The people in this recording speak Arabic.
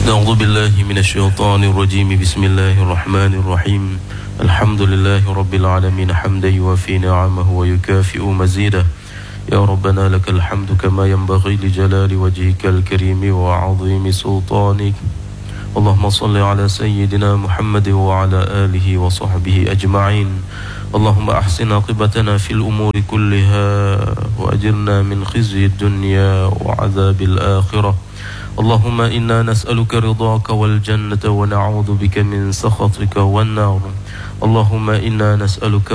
أعوذ بالله من الشيطان الرجيم بسم الله الرحمن الرحيم الحمد لله رب العالمين حمدا يوافي نعمه ويكافئ مزيده يا ربنا لك الحمد كما ينبغي لجلال وجهك الكريم وعظيم سلطانك اللهم صل على سيدنا محمد وعلى آله وصحبه أجمعين اللهم أحسن عاقبتنا في الأمور كلها وأجرنا من خزي الدنيا وعذاب الآخرة اللهم إنا نسألك رضاك والجنة ونعوذ بك من سخطك والنار اللهم إنا نسألك